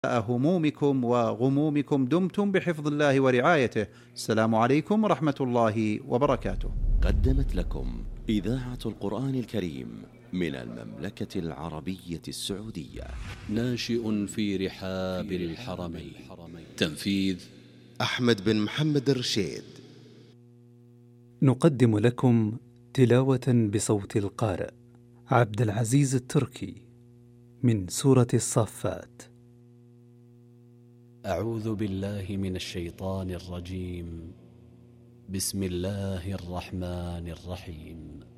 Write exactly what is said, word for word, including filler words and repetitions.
همومكم وغمومكم دمتم بحفظ الله ورعايته. السلام عليكم ورحمة الله وبركاته. قدمت لكم إذاعة القرآن الكريم من المملكة العربية السعودية. ناشئ في رحاب الحرمين. تنفيذ أحمد بن محمد الرشيد. نقدم لكم تلاوة بصوت القارئ عبد العزيز التركي من سورة الصافات. أعوذ بالله من الشيطان الرجيم. بسم الله الرحمن الرحيم.